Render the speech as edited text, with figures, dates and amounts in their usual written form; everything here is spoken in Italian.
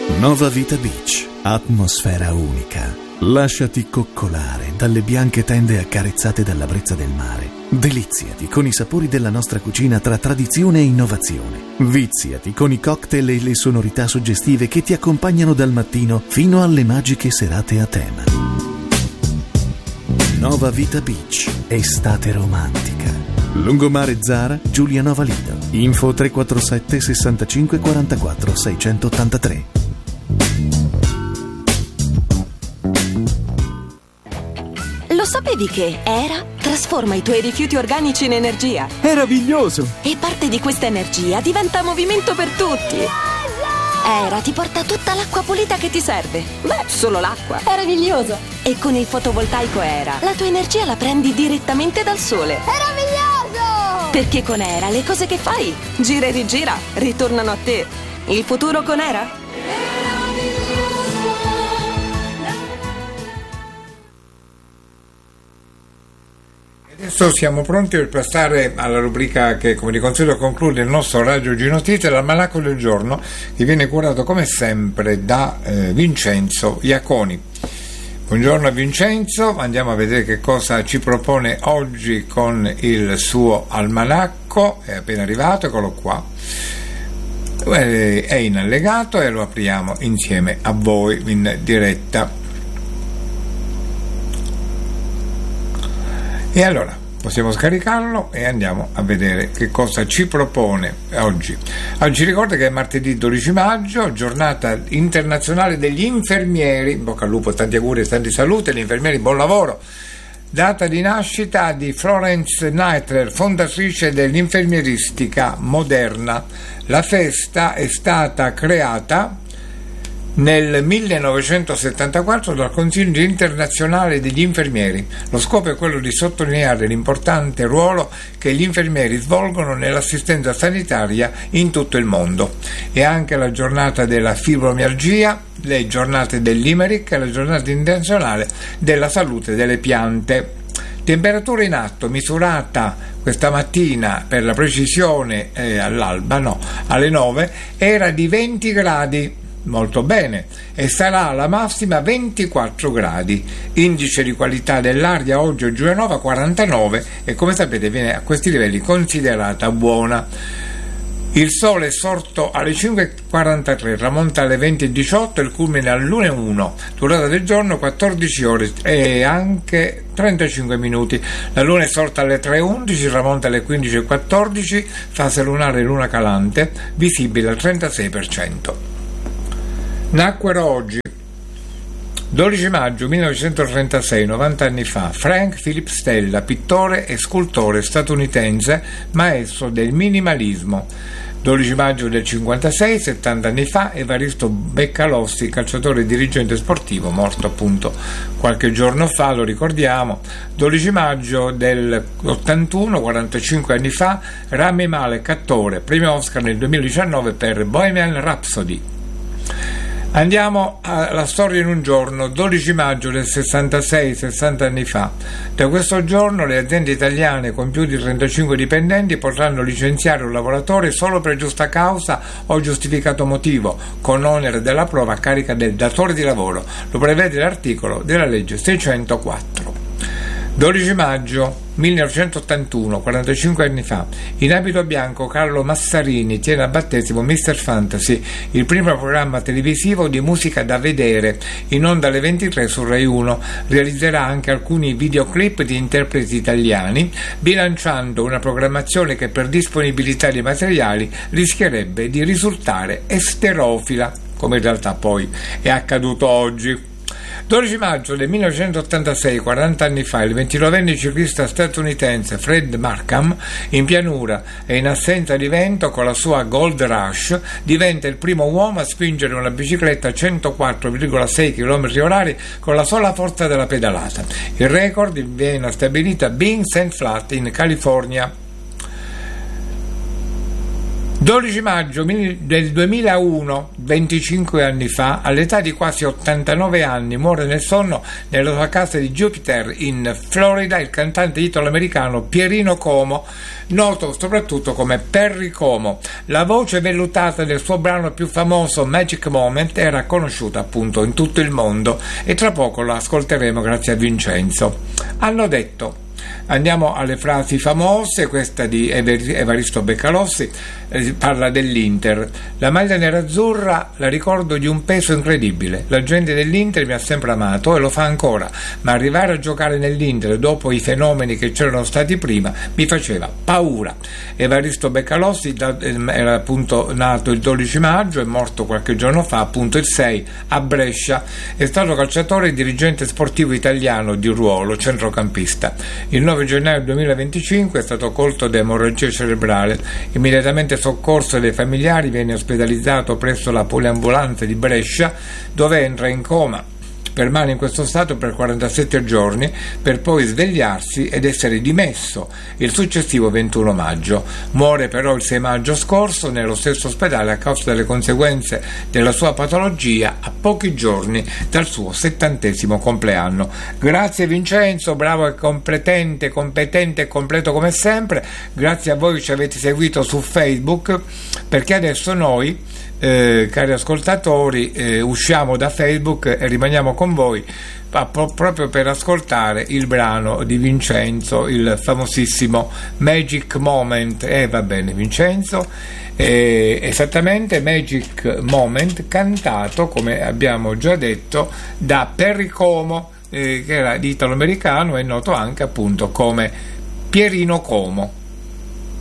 Nova Vita Beach, atmosfera unica. Lasciati coccolare dalle bianche tende accarezzate dalla brezza del mare. Deliziati con i sapori della nostra cucina tra tradizione e innovazione. Viziati con i cocktail e le sonorità suggestive che ti accompagnano dal mattino fino alle magiche serate a tema. Nova Vita Beach, estate romantica. Lungomare Zara, Giulianova Lido. Info 347 65 44 683. Lo sapevi che ERA trasforma i tuoi rifiuti organici in energia? Meraviglioso! E parte di questa energia diventa movimento per tutti. ERA ti porta tutta l'acqua pulita che ti serve. Beh, solo l'acqua. Meraviglioso! E con il fotovoltaico ERA la tua energia la prendi direttamente dal sole. Meraviglioso! Perché con ERA le cose che fai, gira e rigira, ritornano a te. Il futuro con ERA? Adesso siamo pronti per passare alla rubrica che, come di consueto, conclude il nostro Radio G Notizie, l'almanacco del giorno, che viene curato come sempre da Vincenzo Iaconi. Buongiorno Vincenzo, andiamo a vedere che cosa ci propone oggi con il suo almanacco. È appena arrivato, eccolo qua. È in allegato e lo apriamo insieme a voi in diretta. E allora possiamo scaricarlo e andiamo a vedere che cosa ci propone oggi. Oggi ricorda che è martedì 12 maggio, giornata internazionale degli infermieri. In bocca al lupo, tanti auguri e tanti saluti agli infermieri, buon lavoro. Data di nascita di Florence Nightingale, fondatrice dell'infermieristica moderna. La festa è stata creata nel 1974 dal Consiglio internazionale degli infermieri. Lo scopo è quello di sottolineare l'importante ruolo che gli infermieri svolgono nell'assistenza sanitaria in tutto il mondo. È anche la giornata della fibromialgia, le giornate dell'Imeric e la giornata internazionale della salute delle piante. Temperatura in atto misurata questa mattina, per la precisione all'alba, alle 9, era di 20 gradi. Molto bene, e sarà la massima 24 gradi. Indice di qualità dell'aria oggi a Giulianova 49 e, come sapete, viene a questi livelli considerata buona. Il sole è sorto alle 5.43, tramonta alle 20.18, il culmine alle 1:01, durata del giorno 14 ore e anche 35 minuti. La luna è sorta alle 3.11, tramonta alle 15.14, fase lunare luna calante, visibile al 36%. Nacquero oggi, 12 maggio 1936, 90 anni fa, Frank Philip Stella, pittore e scultore statunitense, maestro del minimalismo. 12 maggio del 56, 70 anni fa, Evaristo Beccalossi, calciatore e dirigente sportivo, morto appunto qualche giorno fa, lo ricordiamo. 12 maggio del 81, 45 anni fa, Rami Malek, attore, premio Oscar nel 2019 per Bohemian Rhapsody. Andiamo alla storia in un giorno, 12 maggio del 66, 60 anni fa. Da questo giorno le aziende italiane con più di 35 dipendenti potranno licenziare un lavoratore solo per giusta causa o giustificato motivo, con onere della prova a carica del datore di lavoro. Lo prevede l'articolo della legge 604. 12 maggio 1981, 45 anni fa, in abito bianco Carlo Massarini tiene a battesimo Mr. Fantasy, il primo programma televisivo di musica da vedere, in onda alle 23 su Rai 1. Realizzerà anche alcuni videoclip di interpreti italiani, bilanciando una programmazione che per disponibilità di materiali rischierebbe di risultare esterofila, come in realtà poi è accaduto oggi. 12 maggio del 1986, 40 anni fa, il 29enne ciclista statunitense Fred Markham, in pianura e in assenza di vento con la sua Gold Rush, diventa il primo uomo a spingere una bicicletta a 104,6 km/h con la sola forza della pedalata. Il record viene stabilito a Bing St. Flat in California. 12 maggio del 2001, 25 anni fa, all'età di quasi 89 anni, muore nel sonno nella sua casa di Jupiter in Florida il cantante italo-americano Pierino Como, noto soprattutto come Perry Como. La voce vellutata del suo brano più famoso, Magic Moment, era conosciuta appunto in tutto il mondo e tra poco lo ascolteremo grazie a Vincenzo. Hanno detto. Andiamo alle frasi famose, questa di Evaristo Beccalossi, parla dell'Inter. La maglia nerazzurra la ricordo di un peso incredibile, la gente dell'Inter mi ha sempre amato e lo fa ancora, ma arrivare a giocare nell'Inter dopo i fenomeni che c'erano stati prima mi faceva paura. Evaristo Beccalossi era appunto nato il 12 maggio, è morto qualche giorno fa, appunto il 6 a Brescia, è stato calciatore e dirigente sportivo italiano di ruolo, centrocampista. Il 9 gennaio 2025 è stato colto da emorragia cerebrale, immediatamente soccorso dai familiari, viene ospedalizzato presso la poliambulanza di Brescia, dove entra in coma. Permane in questo stato per 47 giorni per poi svegliarsi ed essere dimesso il successivo 21 maggio. Muore però il 6 maggio scorso nello stesso ospedale a causa delle conseguenze della sua patologia a pochi giorni dal suo 70° compleanno. Grazie Vincenzo, bravo e competente e completo come sempre. Grazie a voi che ci avete seguito su Facebook, perché adesso noi cari ascoltatori usciamo da Facebook e rimaniamo con voi proprio per ascoltare il brano di Vincenzo, il famosissimo Magic Moment. Va bene Vincenzo, esattamente Magic Moment, cantato, come abbiamo già detto, da Perry Como, che era italo-americano e noto anche appunto come Pierino Como.